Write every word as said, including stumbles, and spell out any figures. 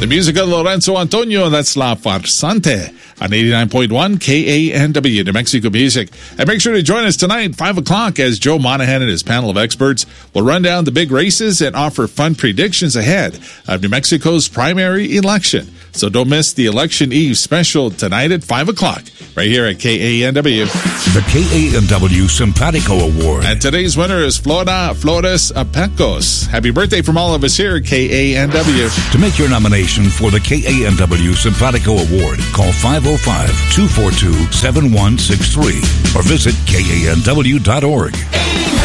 The music of Lorenzo Antonio, that's La Farsante on eighty-nine point one K A N W, New Mexico Music. And make sure to join us tonight, five o'clock, as Joe Monahan and his panel of experts will run down the big races and offer fun predictions ahead of New Mexico's primary election. So don't miss the Election Eve special tonight at five o'clock, right here at K A N W. The K A N W Simpatico Award. And today's winner is Flora Flores Apecos. Happy birthday from all of us here at K A N W. To make your nomination for the K A N W Simpatico Award, call five oh five, two four two, seven one six three or visit K A N W dot org.